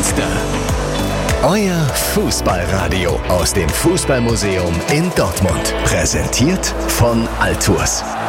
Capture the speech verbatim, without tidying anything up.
Schaufenster. Euer Fußballradio aus dem Fußballmuseum in Dortmund. Präsentiert von Altours.